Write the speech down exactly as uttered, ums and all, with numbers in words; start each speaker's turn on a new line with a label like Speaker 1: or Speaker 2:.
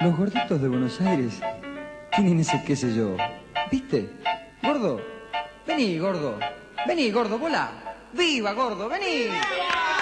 Speaker 1: Los gorditos de Buenos Aires tienen ese qué sé yo. ¿Viste? Gordo, vení, gordo. Vení, gordo, volá. ¡Viva, gordo, vení!